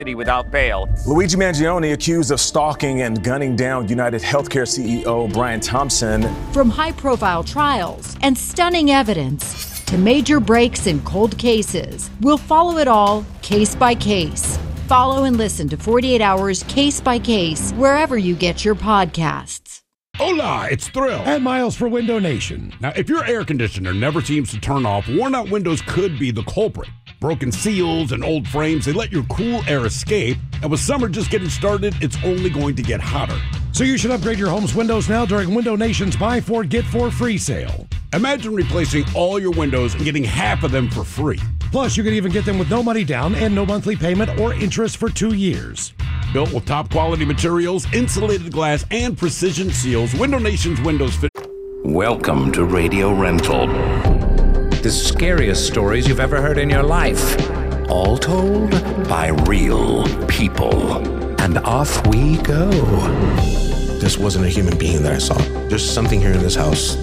without bail. Luigi Mangione accused of stalking and gunning down United Healthcare CEO Brian Thompson. From high-profile trials and stunning evidence to major breaks in cold cases, we'll follow it all case by case. Follow and listen to 48 Hours Case by Case wherever you get your podcasts. Hola, it's Thrill and Miles for Window Nation. Now, if your air conditioner never seems to turn off, worn-out windows could be the culprit. Broken seals and old frames, they let your cool air escape, and with summer just getting started, it's only going to get hotter. So you should upgrade your home's windows now during Window Nation's Buy 4, Get 4 free sale. Imagine replacing all your windows and getting half of them for free. Plus, you can even get them with no money down and no monthly payment or interest for 2 years. Built with top quality materials, insulated glass, and precision seals, Window Nation's windows fit. Welcome to Radio Rental. The scariest stories you've ever heard in your life. All told by real people. And off we go. This wasn't a human being that I saw. There's something here in this house